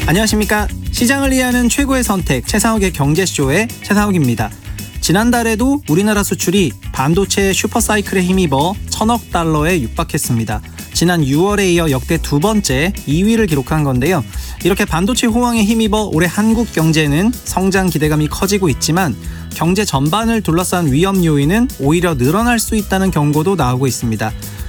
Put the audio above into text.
안녕하십니까. 시장을 이해하는 최고의 선택 최상욱의 경제쇼의 최상욱입니다. 지난달에도 우리나라 수출이 반도체 슈퍼사이클에 힘입어 1,000억 달러에 육박했습니다. 지난 6월에 이어 역대 두 번째 2위를 기록한 건데요. 이렇게 반도체 호황에 힘입어 올해 한국 경제는 성장 기대감이 커지고 있지만 경제 전반을 둘러싼 위험 요인은 오히려 늘어날 수 있다는 경고도 나오고 있습니다.